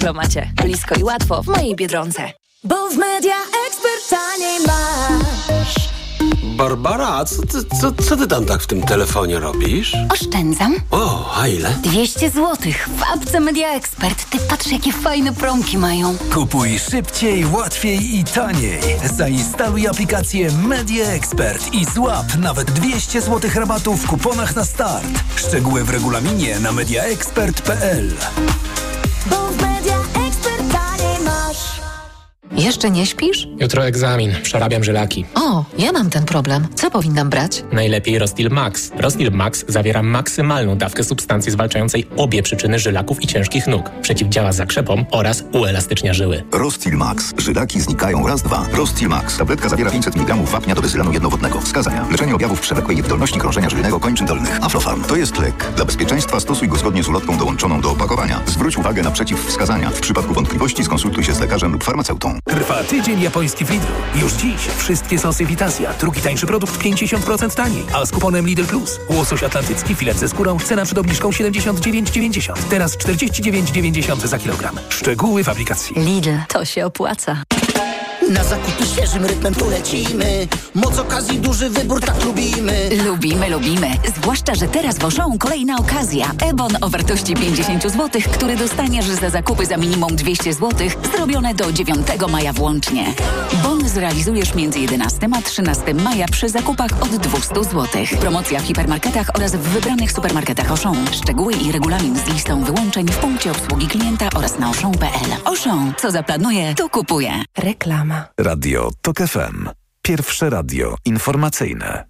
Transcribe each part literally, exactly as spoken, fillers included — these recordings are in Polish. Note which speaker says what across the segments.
Speaker 1: Lomacie. Blisko i łatwo w mojej Biedronce.
Speaker 2: Bo w Media Expert taniej masz.
Speaker 3: Barbara, a co ty, co, co ty tam tak w tym telefonie robisz?
Speaker 4: Oszczędzam.
Speaker 3: O, a ile?
Speaker 4: dwieście złotych w apce Media Expert. Ty patrz, jakie fajne promki mają.
Speaker 5: Kupuj szybciej, łatwiej i taniej. Zainstaluj aplikację Media Expert i złap nawet dwieście złotych rabatu w kuponach na start. Szczegóły w regulaminie na mediaexpert kropka p l.
Speaker 2: Bo w Media Expert taniej masz.
Speaker 6: Jeszcze nie śpisz?
Speaker 7: Jutro egzamin, przerabiam żylaki.
Speaker 6: O, ja mam ten problem. Co powinnam brać?
Speaker 7: Najlepiej Rostil Max. Rostil Max zawiera maksymalną dawkę substancji zwalczającej obie przyczyny żylaków i ciężkich nóg. Przeciwdziała zakrzepom oraz uelastycznia żyły.
Speaker 8: Rostil Max. Żylaki znikają raz, dwa. Rostil Max. Tabletka zawiera pięćset miligramów wapnia do bezylanu jednowodnego. Wskazania. Leczenie objawów przewlekłej niewydolności krążenia żylnego kończyn dolnych. Aflofarm. To jest lek. Dla bezpieczeństwa stosuj go zgodnie z ulotką dołączoną do opakowania. Zwróć uwagę na przeciwwskazania. W przypadku wątpliwości skonsultuj się z lekarzem lub farmaceutą.
Speaker 5: Trwa tydzień japoński w Lidlu. Już dziś wszystkie sosy Vitasia. Drugi tańszy produkt pięćdziesiąt procent taniej. A z kuponem Lidl Plus. Łosoś atlantycki, filet ze skórą. Cena przed obniżką siedemdziesiąt dziewięć dziewięćdziesiąt. Teraz czterdzieści dziewięć dziewięćdziesiąt za kilogram. Szczegóły w aplikacji.
Speaker 4: Lidl, to się opłaca.
Speaker 9: Na zakupy świeżym rytmem tu lecimy. Moc okazji, duży wybór, tak lubimy.
Speaker 4: Lubimy, lubimy. Zwłaszcza, że teraz w Auchan kolejna okazja. E-bon o wartości pięćdziesiąt złotych, który dostaniesz za zakupy za minimum dwieście złotych, zrobione do dziewiątego maja włącznie. Bon zrealizujesz między jedenastego a trzynastego maja przy zakupach od dwieście złotych. Promocja w hipermarketach oraz w wybranych supermarketach Auchan. Szczegóły i regulamin z listą wyłączeń w punkcie obsługi klienta oraz na auchan kropka p l. Auchan. Co zaplanuje, to kupuje.
Speaker 6: Reklama.
Speaker 10: Radio TOK F M. Pierwsze radio informacyjne.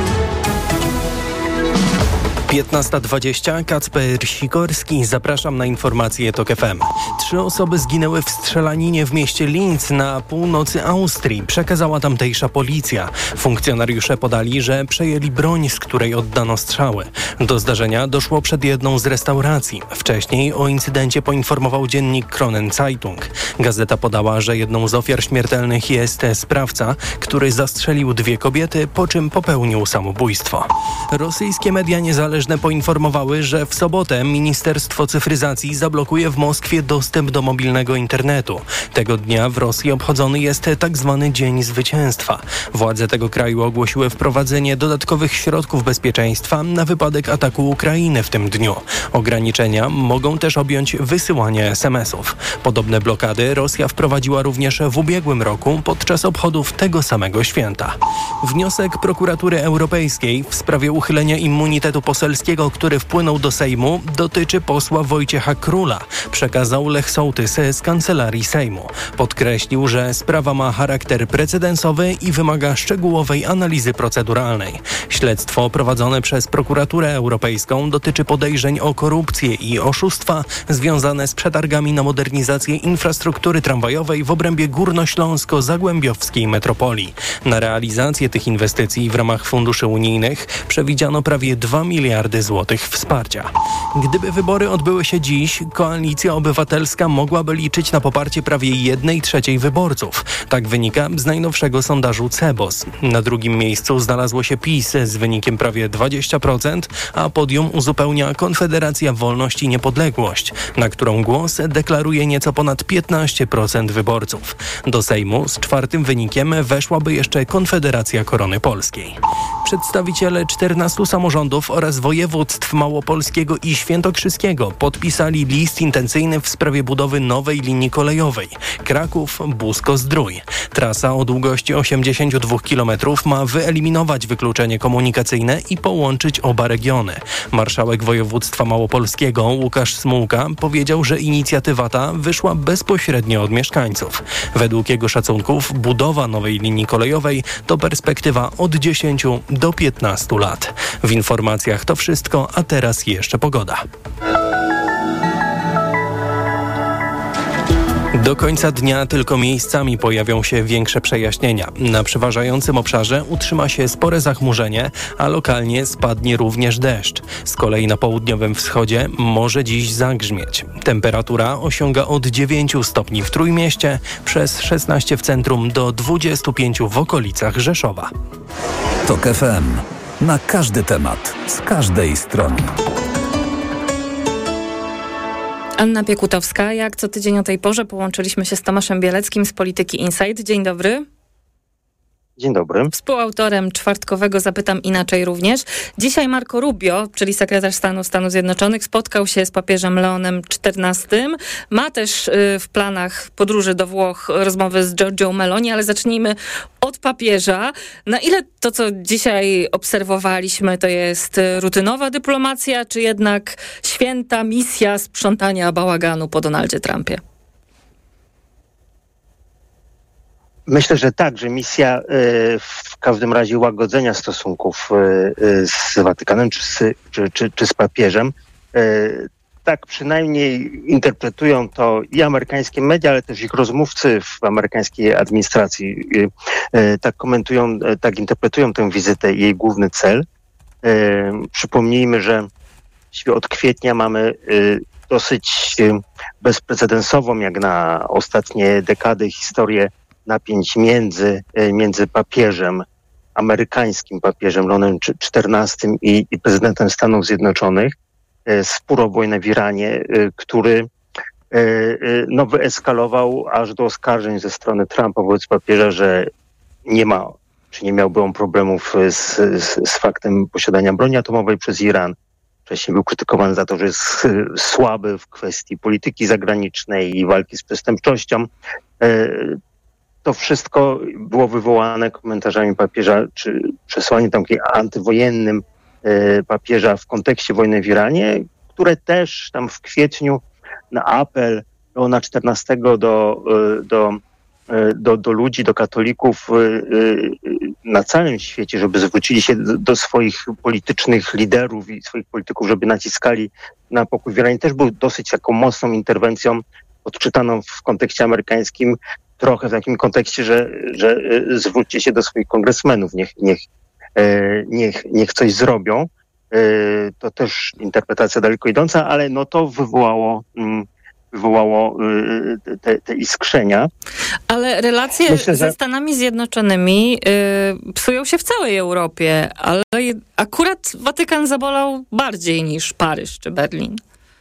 Speaker 11: piętnasta dwadzieścia, Kacper Sikorski. Zapraszam na informacje TOK F M. Trzy osoby zginęły w strzelaninie w mieście Linz na północy Austrii. Przekazała tamtejsza policja. Funkcjonariusze podali, że przejęli broń, z której oddano strzały. Do zdarzenia doszło przed jedną z restauracji. Wcześniej o incydencie poinformował dziennik Kronen Zeitung. Gazeta podała, że jedną z ofiar śmiertelnych jest sprawca, który zastrzelił dwie kobiety, po czym popełnił samobójstwo. Rosyjskie media niezależne poinformowały, że w sobotę Ministerstwo Cyfryzacji zablokuje w Moskwie dostęp do mobilnego internetu. Tego dnia w Rosji obchodzony jest tak zwany Dzień Zwycięstwa. Władze tego kraju ogłosiły wprowadzenie dodatkowych środków bezpieczeństwa na wypadek ataku Ukrainy w tym dniu. Ograniczenia mogą też objąć wysyłanie es em esów. Podobne blokady Rosja wprowadziła również w ubiegłym roku podczas obchodów tego samego święta. Wniosek Prokuratury Europejskiej w sprawie uchylenia immunitetu poselskiego, który wpłynął do Sejmu, dotyczy posła Wojciecha Króla, przekazał Lech Sołtys z Kancelarii Sejmu. Podkreślił, że sprawa ma charakter precedensowy i wymaga szczegółowej analizy proceduralnej. Śledztwo prowadzone przez Prokuraturę Europejską dotyczy podejrzeń o korupcję i oszustwa związane z przetargami na modernizację infrastruktury tramwajowej w obrębie górnośląsko-zagłębiowskiej metropolii. Na realizację tych inwestycji w ramach funduszy unijnych przewidziano prawie dwa miliardy złotych wsparcia. Gdyby wybory odbyły się dziś, Koalicja Obywatelska mogłaby liczyć na poparcie prawie jednej trzeciej wyborców. Tak wynika z najnowszego sondażu Cebos. Na drugim miejscu znalazło się PiS z wynikiem prawie dwadzieścia procent, a podium uzupełnia Konfederacja Wolność i Niepodległość, na którą głos deklaruje nieco ponad piętnaście procent wyborców. Do Sejmu z czwartym wynikiem weszłaby jeszcze Konfederacja Korony Polskiej. Przedstawiciele czternastu samorządów oraz województw małopolskiego i świętokrzyskiego podpisali list intencyjny w sprawie budowy nowej linii kolejowej Kraków-Busko-Zdrój. Trasa o długości osiemdziesiąt dwa kilometrów ma wyeliminować wykluczenie komunikacyjne i połączyć oba regiony. Marszałek województwa małopolskiego Łukasz Smułka powiedział, że inicjatywa ta wyszła bezpośrednio od mieszkańców. Według jego szacunków budowa nowej linii kolejowej to perspektywa od dziesięciu do piętnastu lat. W informacjach to wszystko, a teraz jeszcze pogoda. Do końca dnia tylko miejscami pojawią się większe przejaśnienia. Na przeważającym obszarze utrzyma się spore zachmurzenie, a lokalnie spadnie również deszcz. Z kolei na południowym wschodzie może dziś zagrzmieć. Temperatura osiąga od dziewięciu stopni w Trójmieście, przez szesnaście w centrum do dwudziestu pięciu w okolicach Rzeszowa.
Speaker 10: TOK F M. Na każdy temat, z każdej strony.
Speaker 12: Anna Piekutowska. Jak co tydzień o tej porze połączyliśmy się z Tomaszem Bieleckim z Polityki Insight. Dzień dobry.
Speaker 13: Dzień dobry.
Speaker 12: Współautorem czwartkowego Zapytam Inaczej również. Dzisiaj Marco Rubio, czyli sekretarz stanu Stanów Zjednoczonych, spotkał się z papieżem Leonem czternastym. Ma też w planach podróży do Włoch rozmowy z Giorgią Meloni, ale zacznijmy od papieża. Na ile to, co dzisiaj obserwowaliśmy, to jest rutynowa dyplomacja, czy jednak święta misja sprzątania bałaganu po Donaldzie Trumpie?
Speaker 13: Myślę, że tak, że misja w każdym razie łagodzenia stosunków z Watykanem czy z, czy, czy, czy z papieżem. Tak przynajmniej interpretują to i amerykańskie media, ale też ich rozmówcy w amerykańskiej administracji. Tak komentują, tak interpretują tę wizytę i jej główny cel. Przypomnijmy, że od kwietnia mamy dosyć bezprecedensową, jak na ostatnie dekady, historię napięć między, między papieżem, amerykańskim papieżem Leonem czternastym i, i prezydentem Stanów Zjednoczonych. Spór o wojnę w Iranie, który no, wyeskalował aż do oskarżeń ze strony Trumpa wobec papieża, że nie ma, czy nie miałby on problemów z, z, z faktem posiadania broni atomowej przez Iran. Wcześniej był krytykowany za to, że jest słaby w kwestii polityki zagranicznej i walki z przestępczością. To wszystko było wywołane komentarzami papieża, czy przesłaniem tam antywojennym e, papieża w kontekście wojny w Iranie, które też tam w kwietniu na apel Leona czternastego do, do, do, do ludzi, do katolików na całym świecie, żeby zwrócili się do, do swoich politycznych liderów i swoich polityków, żeby naciskali na pokój w Iranie, też był dosyć taką mocną interwencją, odczytaną w kontekście amerykańskim, trochę w takim kontekście, że, że zwróćcie się do swoich kongresmenów, niech, niech, niech, niech coś zrobią. To też interpretacja daleko idąca, ale no to wywołało, wywołało te, te iskrzenia.
Speaker 12: Ale relacje Myślę, że... ze Stanami Zjednoczonymi y, psują się w całej Europie, ale akurat Watykan zabolał bardziej niż Paryż czy Berlin.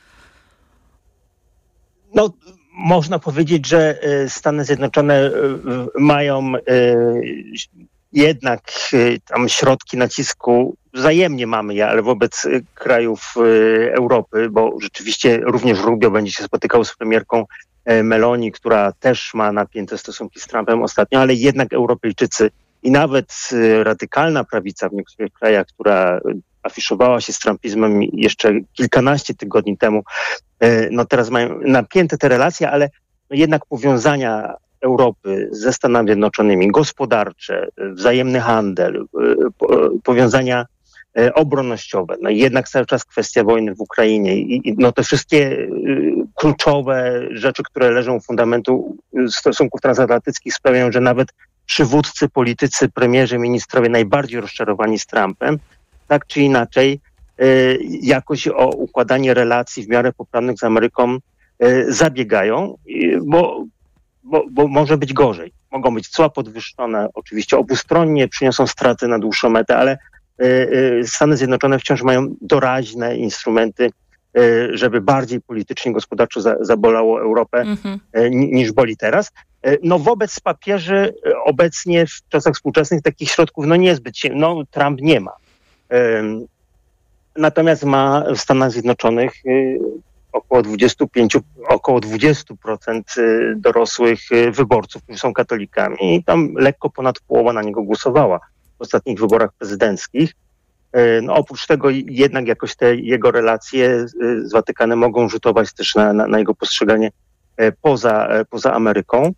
Speaker 13: No, można powiedzieć, że Stany Zjednoczone mają jednak tam środki nacisku, wzajemnie mamy je, ale wobec krajów Europy, bo rzeczywiście również Rubio będzie się spotykał z premierką Meloni, która też ma napięte stosunki z Trumpem ostatnio, ale jednak Europejczycy i nawet radykalna prawica w niektórych krajach, która afiszowała się z trumpizmem jeszcze kilkanaście tygodni temu, no teraz mają napięte te relacje, ale jednak powiązania Europy ze Stanami Zjednoczonymi, gospodarcze, wzajemny handel, powiązania obronnościowe, no i jednak cały czas kwestia wojny w Ukrainie i no te wszystkie kluczowe rzeczy, które leżą u fundamentu stosunków transatlantyckich sprawiają, że nawet przywódcy, politycy, premierzy, ministrowie najbardziej rozczarowani z Trumpem, tak czy inaczej jakoś o układanie relacji w miarę poprawnych z Ameryką zabiegają, bo, bo, bo może być gorzej. Mogą być cła podwyższone, oczywiście obustronnie, przyniosą straty na dłuższą metę, ale Stany Zjednoczone wciąż mają doraźne instrumenty, żeby bardziej politycznie, gospodarczo zabolało Europę mm-hmm. niż boli teraz. No wobec papieży obecnie w czasach współczesnych takich środków no niezbyt się, no Trump nie ma. Natomiast ma w Stanach Zjednoczonych około dwadzieścia pięć, około dwadzieścia procent dorosłych wyborców, którzy są katolikami i tam lekko ponad połowa na niego głosowała w ostatnich wyborach prezydenckich. No oprócz tego jednak jakoś te jego relacje z Watykanem mogą rzutować też na, na, na jego postrzeganie poza, poza Ameryką.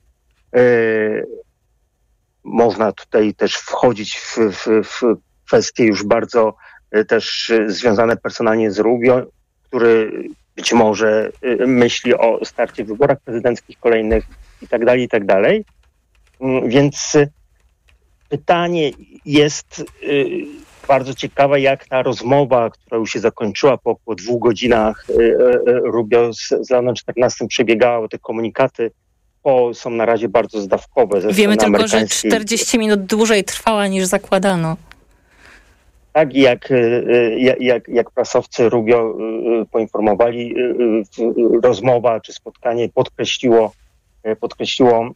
Speaker 13: Można tutaj też wchodzić w, w, w kwestie już bardzo też związane personalnie z Rubio, który być może myśli o starcie w wyborach prezydenckich kolejnych i tak dalej, i tak dalej. Więc pytanie jest bardzo ciekawe, jak ta rozmowa, która już się zakończyła po około dwóch godzinach Rubio z, z Leonem czternastym przebiegała, te komunikaty po, są na razie bardzo zdawkowe.
Speaker 12: Wiemy tylko, że czterdzieści minut dłużej trwała niż zakładano.
Speaker 13: Tak jak, jak, jak prasowcy Rubio poinformowali, rozmowa czy spotkanie podkreśliło, podkreśliło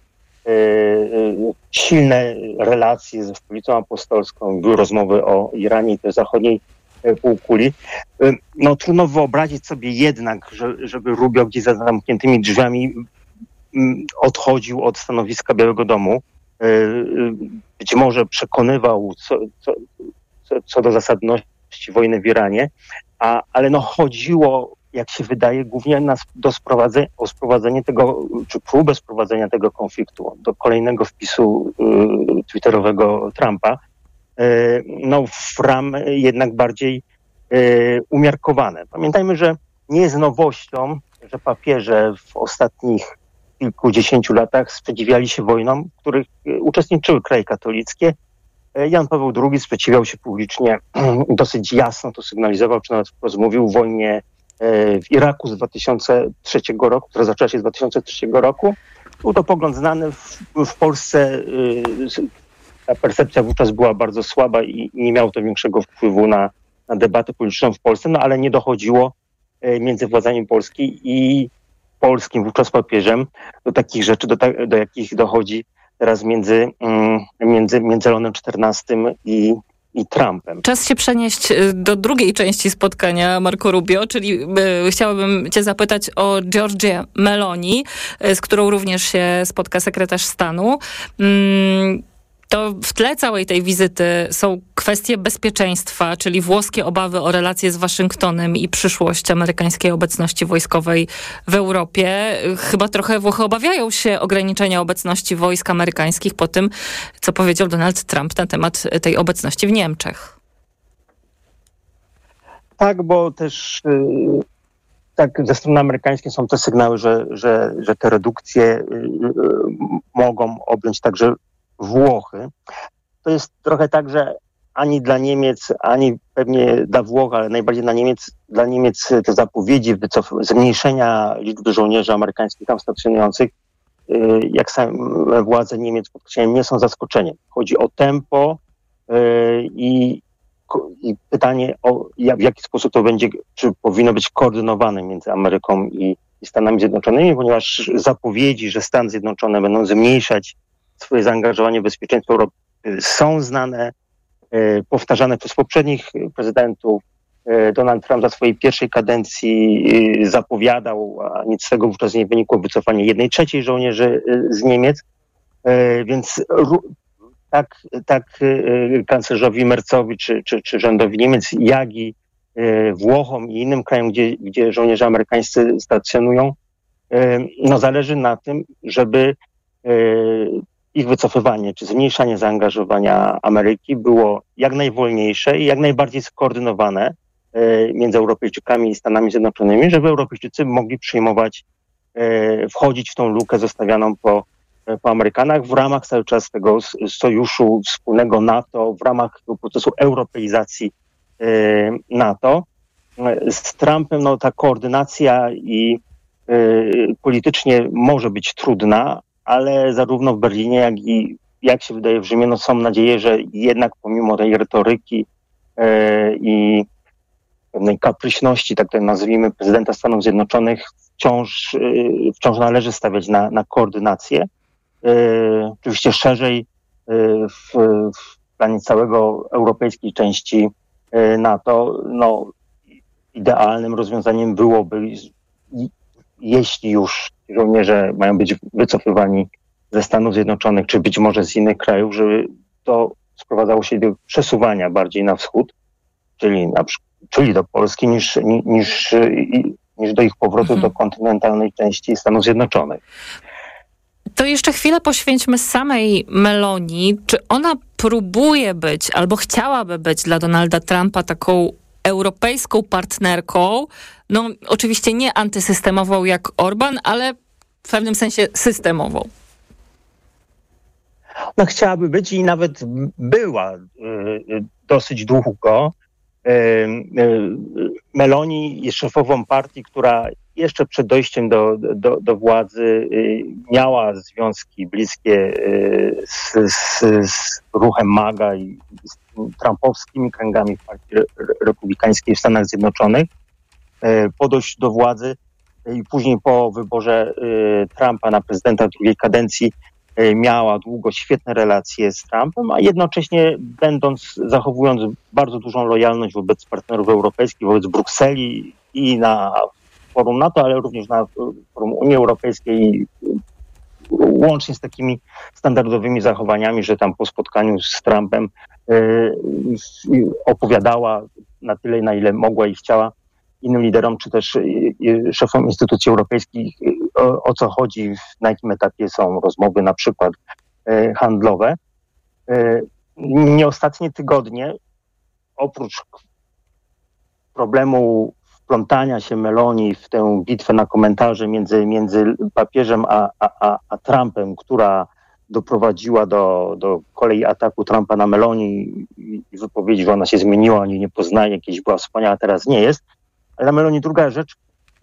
Speaker 13: silne relacje ze Stolicą Apostolską. Były rozmowy o Iranie i też zachodniej półkuli. No trudno wyobrazić sobie jednak, że, żeby Rubio gdzieś za zamkniętymi drzwiami odchodził od stanowiska Białego Domu. Być może przekonywał co, co, co do zasadności wojny w Iranie, a, ale no chodziło, jak się wydaje, głównie na, do sprowadzenia, o sprowadzenie tego, czy próbę sprowadzenia tego konfliktu do kolejnego wpisu y, twitterowego Trumpa, y, no w ram jednak bardziej y, umiarkowane. Pamiętajmy, że nie jest nowością, że papieże w ostatnich kilkudziesięciu latach sprzeciwiali się wojnom, w których uczestniczyły kraje katolickie. Jan Paweł drugi sprzeciwiał się publicznie, dosyć jasno to sygnalizował, czy nawet wprost mówił o wojnie w Iraku z dwa tysiące trzeciego roku, która zaczęła się z dwa tysiące trzeciego roku. Był to pogląd znany w, w Polsce. Ta percepcja wówczas była bardzo słaba i nie miało to większego wpływu na, na debatę polityczną w Polsce, no ale nie dochodziło między władzami Polski i polskim, wówczas papieżem, do takich rzeczy, do, ta, do jakich dochodzi teraz między, między, między Leonem czternastym i, i Trumpem.
Speaker 12: Czas się przenieść do drugiej części spotkania Marco Rubio, czyli y, chciałabym cię zapytać o Giorgię Meloni, y, z którą również się spotka sekretarz stanu. Mm, To w tle całej tej wizyty są kwestie bezpieczeństwa, czyli włoskie obawy o relacje z Waszyngtonem i przyszłość amerykańskiej obecności wojskowej w Europie. Chyba trochę Włochy obawiają się ograniczenia obecności wojsk amerykańskich po tym, co powiedział Donald Trump na temat tej obecności w Niemczech.
Speaker 13: Tak, bo też yy, tak ze strony amerykańskiej są te sygnały, że, że, że te redukcje yy, mogą objąć także Włochy. To jest trochę tak, że ani dla Niemiec, ani pewnie dla Włoch, ale najbardziej dla Niemiec, dla Niemiec te zapowiedzi wycof- zmniejszenia liczby żołnierzy amerykańskich tam stacjonujących, jak same władze Niemiec podkreślają, nie są zaskoczeniem. Chodzi o tempo i, i pytanie, o, w jaki sposób to będzie, czy powinno być koordynowane między Ameryką i, i Stanami Zjednoczonymi, ponieważ zapowiedzi, że Stany Zjednoczone będą zmniejszać swoje zaangażowanie w bezpieczeństwo Europy są znane, e, powtarzane przez poprzednich prezydentów. E, Donald Trump za swojej pierwszej kadencji e, zapowiadał, a nic z tego wówczas nie wynikło, wycofanie jednej trzeciej żołnierzy e, z Niemiec. E, więc ru, tak, tak e, kanclerzowi Merzowi czy, czy, czy rządowi Niemiec, jak i e, Włochom i innym krajom, gdzie, gdzie żołnierze amerykańscy stacjonują, e, no zależy na tym, żeby e, ich wycofywanie czy zmniejszanie zaangażowania Ameryki było jak najwolniejsze i jak najbardziej skoordynowane e, między Europejczykami i Stanami Zjednoczonymi, żeby Europejczycy mogli przyjmować, e, wchodzić w tą lukę zostawianą po, po Amerykanach w ramach cały czas tego sojuszu wspólnego NATO, w ramach tego procesu europeizacji e, NATO. Z Trumpem no, ta koordynacja i e, politycznie może być trudna, ale zarówno w Berlinie, jak i, jak się wydaje, w Rzymie, no są nadzieje, że jednak pomimo tej retoryki e, i pewnej kapryśności, tak to nazwijmy, prezydenta Stanów Zjednoczonych, wciąż, e, wciąż należy stawiać na, na koordynację. E, oczywiście szerzej e, w, w planie całego europejskiej części e, NATO, no idealnym rozwiązaniem byłoby, jeśli już żołnierze mają być wycofywani ze Stanów Zjednoczonych, czy być może z innych krajów, żeby to sprowadzało się do przesuwania bardziej na wschód, czyli, na, czyli do Polski, niż, niż, niż do ich powrotu mhm. do kontynentalnej części Stanów Zjednoczonych.
Speaker 12: To jeszcze chwilę poświęćmy samej Meloni. Czy ona próbuje być, albo chciałaby być dla Donalda Trumpa taką europejską partnerką, no oczywiście nie antysystemową jak Orban, ale w pewnym sensie systemową?
Speaker 13: No chciałaby być i nawet była y, dosyć długo. Y, y, Meloni jest szefową partii, która jeszcze przed dojściem do, do, do władzy y, miała związki bliskie y, z, z, z ruchem MAGA i z trumpowskimi kręgami w partii re- republikańskiej w Stanach Zjednoczonych. Po dojściu do władzy i później po wyborze Trumpa na prezydenta drugiej kadencji miała długo świetne relacje z Trumpem, a jednocześnie będąc, zachowując bardzo dużą lojalność wobec partnerów europejskich, wobec Brukseli i na forum NATO, ale również na forum Unii Europejskiej, łącznie z takimi standardowymi zachowaniami, że tam po spotkaniu z Trumpem opowiadała na tyle, na ile mogła i chciała innym liderom, czy też szefom instytucji europejskich, o, o co chodzi, na jakim etapie są rozmowy, na przykład e, handlowe. E, nie ostatnie tygodnie, oprócz problemu wplątania się Meloni w tę bitwę na komentarze między, między papieżem a, a, a Trumpem, która doprowadziła do, do kolei ataku Trumpa na Meloni i wypowiedzi, że ona się zmieniła, nie, nie poznaje, jakieś była wspaniała, teraz nie jest. Dla Meloni druga rzecz,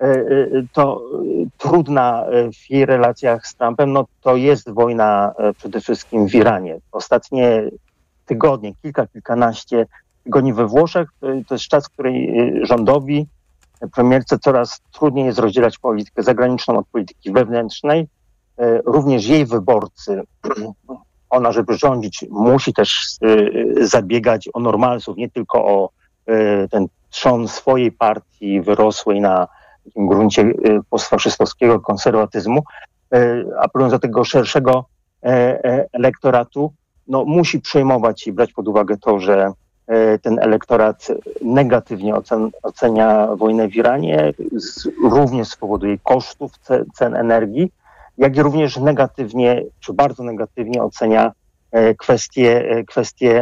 Speaker 13: to trudna w jej relacjach z Trumpem, no to jest wojna przede wszystkim w Iranie. Ostatnie tygodnie, kilka, kilkanaście tygodni we Włoszech, to jest czas, w której rządowi, premierce coraz trudniej jest rozdzielać politykę zagraniczną od polityki wewnętrznej. Również jej wyborcy, ona, żeby rządzić, musi też zabiegać o normalsów, nie tylko o ten trzon swojej partii wyrosłej na takim gruncie postfaszystowskiego konserwatyzmu, apelując do tego szerszego elektoratu, no musi przejmować i brać pod uwagę to, że ten elektorat negatywnie ocen, ocenia wojnę w Iranie, z, również z powodu jej kosztów, cen energii, jak i również negatywnie, czy bardzo negatywnie ocenia kwestie, kwestie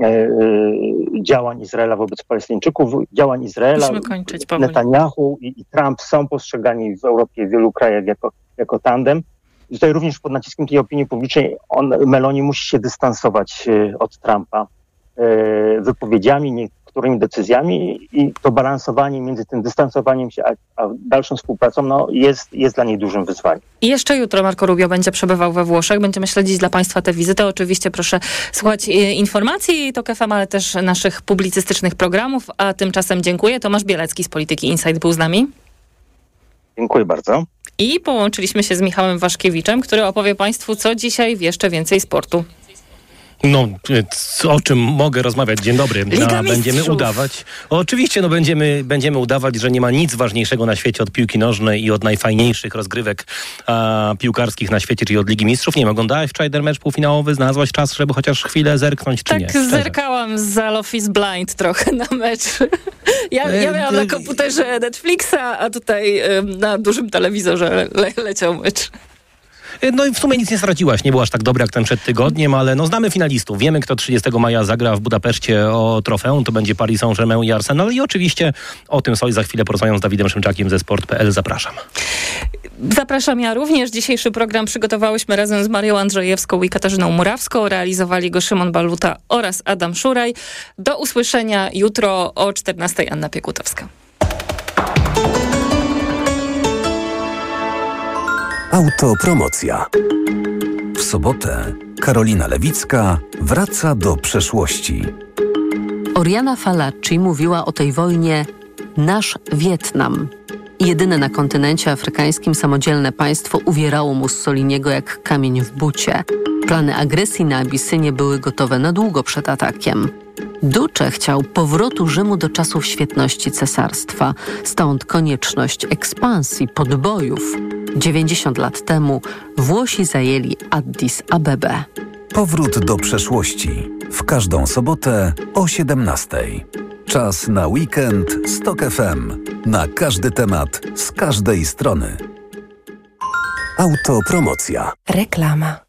Speaker 13: działań Izraela wobec Palestyńczyków. Działań Izraela, Netanyahu i, i Trump są postrzegani w Europie, w wielu krajach jako, jako tandem. I tutaj również pod naciskiem tej opinii publicznej on, Meloni musi się dystansować od Trumpa wypowiedziami, niektórymi decyzjami i to balansowanie między tym dystansowaniem się a, a dalszą współpracą no, jest, jest dla niej dużym wyzwaniem.
Speaker 12: I jeszcze jutro Marco Rubio będzie przebywał we Włoszech. Będziemy śledzić dla Państwa tę wizytę. Oczywiście proszę słuchać informacji TOK F M, ale też naszych publicystycznych programów. A tymczasem dziękuję. Tomasz Bielecki z Polityki Insight był z nami.
Speaker 13: Dziękuję bardzo.
Speaker 12: I połączyliśmy się z Michałem Waszkiewiczem, który opowie Państwu, co dzisiaj w jeszcze więcej sportu.
Speaker 5: No, o czym mogę rozmawiać? Dzień dobry.
Speaker 12: Liga
Speaker 5: A będziemy udawać. Oczywiście, no będziemy, będziemy udawać, że nie ma nic ważniejszego na świecie od piłki nożnej i od najfajniejszych rozgrywek a, piłkarskich na świecie, czyli od Ligi Mistrzów. Nie wiem, oglądałeś wczoraj ten mecz półfinałowy? Znalazłaś czas, żeby chociaż chwilę zerknąć, czy
Speaker 12: tak,
Speaker 5: nie?
Speaker 12: Tak,
Speaker 5: Szczerze.
Speaker 12: zerkałam z Love is Blind trochę na mecz. Ja, ja miałam na komputerze Netflixa, a tutaj na dużym telewizorze le- leciał mecz.
Speaker 5: No i w sumie nic nie straciłaś, nie było aż tak dobre jak ten przed tygodniem, ale no znamy finalistów. Wiemy, kto trzydziestego maja zagra w Budapeszcie o trofeum. To będzie Paris Saint-Germain i Arsenal. I oczywiście o tym sobie za chwilę porozmawiam z Dawidem Szymczakiem ze sport kropka p l. Zapraszam.
Speaker 12: Zapraszam ja również. Dzisiejszy program przygotowałyśmy razem z Marią Andrzejewską i Katarzyną Murawską. Realizowali go Szymon Baluta oraz Adam Szuraj. Do usłyszenia jutro o czternastej. Anna Piekutowska.
Speaker 10: Autopromocja. W sobotę Karolina Lewicka wraca do przeszłości.
Speaker 14: Oriana Fallaci mówiła o tej wojnie nasz Wietnam. Jedyne na kontynencie afrykańskim samodzielne państwo uwierało Mussoliniego jak kamień w bucie. Plany agresji na Abisynię były gotowe na długo przed atakiem. Duce chciał powrotu Rzymu do czasów świetności cesarstwa, stąd konieczność ekspansji, podbojów. dziewięćdziesiąt lat temu Włosi zajęli Addis Abebę.
Speaker 10: Powrót do przeszłości. W każdą sobotę o siedemnastej. Czas na weekend z TOK F M. Na każdy temat, z każdej strony. Autopromocja.
Speaker 6: Reklama.